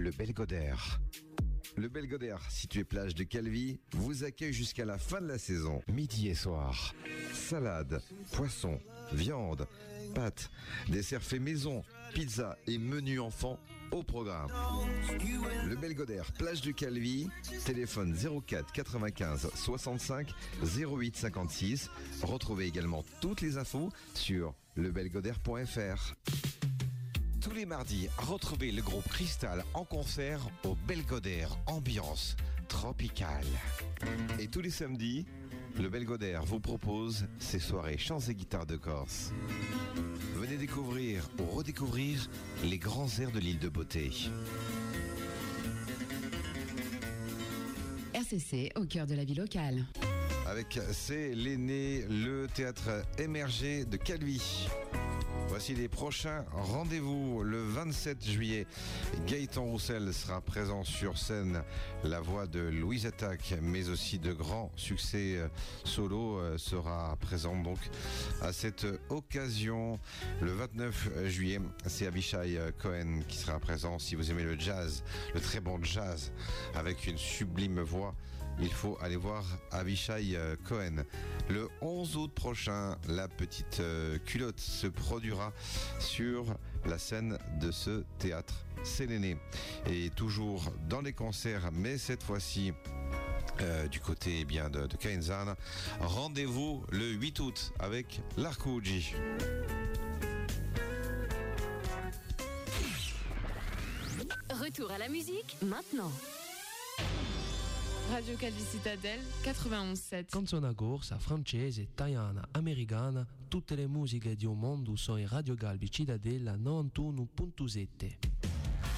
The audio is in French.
le Belgodère. Le Belgodère, situé plage de Calvi, vous accueille jusqu'à la fin de la saison. Midi et soir. Salade, poisson, viande, pâtes, desserts faits maison, pizza et menu enfant au programme. Le Belgodère, plage de Calvi, téléphone 04 95 65 08 56. Retrouvez également toutes les infos sur lebelgodère.fr. Tous les mardis, retrouvez le groupe Cristal en concert au Belgodère, ambiance tropicale. Et tous les samedis, le Belgodère vous propose ses soirées chants et guitares de Corse. Venez découvrir ou redécouvrir les grands airs de l'île de Beauté. RCC au cœur de la vie locale. Avec C'est l'aîné, le théâtre émergé de Calvi. Voici les prochains rendez-vous. Le 27 juillet, Gaëtan Roussel sera présent sur scène. La voix de Louise Attaque, mais aussi de grands succès solo, sera présent donc à cette occasion. Le 29 juillet, c'est Avishai Cohen qui sera présent. Si vous aimez le jazz, le très bon jazz, avec une sublime voix, il faut aller voir Avishai Cohen. Le 11 août prochain, la petite culotte se produira sur la scène de ce théâtre. C'est l'aîné. Et toujours dans les concerts, mais cette fois-ci du côté bien de Kenzan. Rendez-vous le 8 août avec l'Arcouji. Retour à la musique maintenant. Radio Calvi Citadel 91.7. Canzone corsa, francese, italiana, americana, tutte le musiche di un mondo sono in Radio Calvi Citadella 91.7.